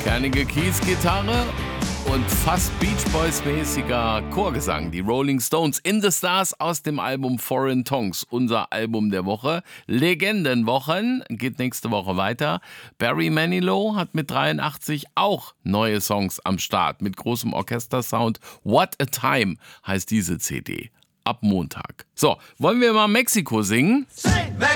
Kernige Kies-Gitarre und fast Beach Boys-mäßiger Chorgesang. Die Rolling Stones in the Stars aus dem Album Foreign Tongues, unser Album der Woche. Legendenwochen geht nächste Woche weiter. Barry Manilow hat mit 83 auch neue Songs am Start mit großem Orchestersound. What a Time heißt diese CD. Ab Montag. So, wollen wir mal Mexiko singen? Sing,